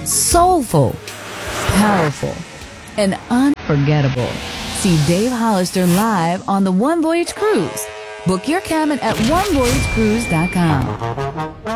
soulful, powerful, and unforgettable. See Dave Hollister live on the One Voyage Cruise. Book your cabin at onevoyagecruise.com.